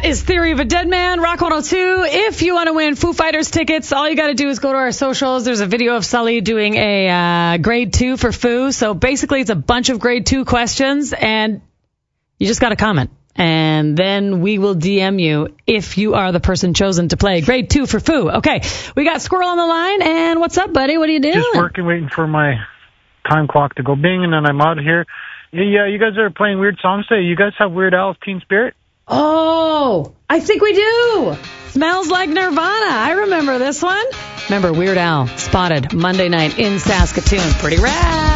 is Theory of a Dead Man, Rock 102. If you want to win Foo Fighters tickets, all you got to do is go to our socials. There's a video of Sully doing a grade 2 for Foo. So basically, it's a bunch of grade 2 questions, and you just got to comment. And then we will DM you if you are the person chosen to play grade 2 for Foo. Okay, we got Squirrel on the line. And what's up, buddy? What are you doing? Just working, waiting for my time clock to go bing, and then I'm out of here. Yeah, you guys are playing weird songs today. You guys have Weird Al's Teen Spirit? Oh, I think we do. Smells Like Nirvana. I remember this one. Remember Weird Al, Spotted, Monday night in Saskatoon. Pretty rad.